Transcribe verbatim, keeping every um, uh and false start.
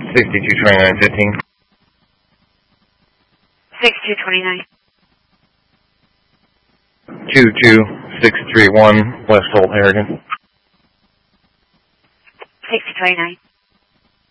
sixty-two twenty-nine fifteen. sixty-two twenty-nine. two two six three one West Holt, Harrigan. sixty twenty-nine.